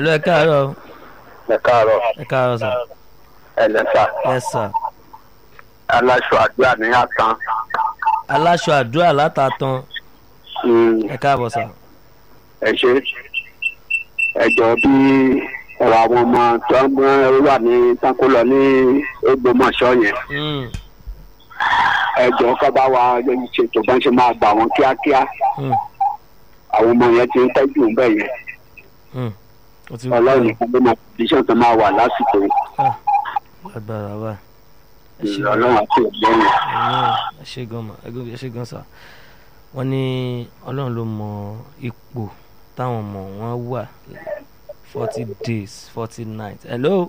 Hello, ẹ káàárọ̀. ẹ káàárọ̀. Ẹ káàárọ̀ sà. ẹlẹ́sà Yes sir. aláṣọ àdúrà ní àtàn. Aláṣọ àdúrà látàtàn. Ẹ káàbọ̀ sà. ẹ ṣe ẹ jọ bí ọ̀rọ̀ àwọn ọmọ tó ń wà ní sanko lọ ní Ògbómọ̀ṣọ́ yẹn ẹ jọ kọ́ bá wa ṣètò bá ń ṣe máa gbà wọ́n kíákíá àwọn ọmọ yẹn ti ń tẹ́jú ń bẹ̀ yẹn ọlọ́run nìkan ló máa condition tó máa wà lásìkò yìí. Agbára wa. ọlọ́run àti ọ̀gbẹ́ni. Ẹ ṣé gan ma, ẹ ṣé gan sà. Wọ́n ní ọlọ́run ló mọ ipò táwọn ọmọ wọn wà 40 days 40 nights. Hello.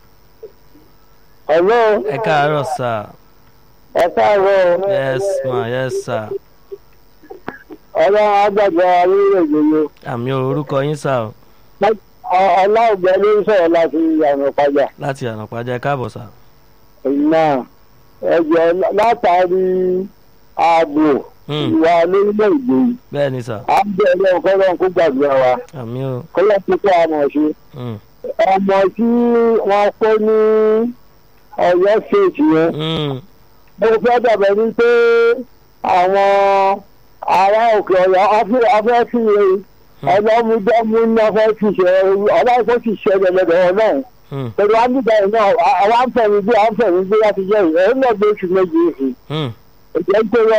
Hello. Ẹ káàárọ̀ sà. Ẹ káàárọ̀. Yes ma, yes sir. Ọlọ́run àgbàgbà orílẹ̀-èdè yìí. Àmì orúkọ yín sà o. Ọláògbé ló ń sọ̀rọ̀ láti Ànàpájà. Láti Ànàpájà, ẹ káàbọ̀ sà. Náà ẹ̀jẹ̀ látàrí ààbò ìwà lórílẹ̀-èdè yìí. Bẹ́ẹ̀ ni sà. À ń bẹ̀rẹ̀ ọ̀kọ́lọ́n kó gbàgbé wa. Àmì o. Kọ́lọ́ ti kó àmọ̀ ṣe. Ọmọ tí wọ́n kó ní Ọ̀yọ́ state yẹn. Mo fẹ́ dàbẹ̀ ní pé àwọn ará òkè Ọ̀yọ́ afẹ́ sí ọlọ́múdọ́mú ní afẹ́ ti ṣe ọlọ́ọ̀kọ́ ti ṣe ẹgbẹ̀lẹ́dẹ̀ ọlọ́run. Pẹ̀lú àmúgbà náà àwọn àǹfẹ̀mí gbé láti jẹ́ ìrẹ́lẹ́gbẹ̀ẹ́ oṣù méjì. Ìjẹ́ ń pè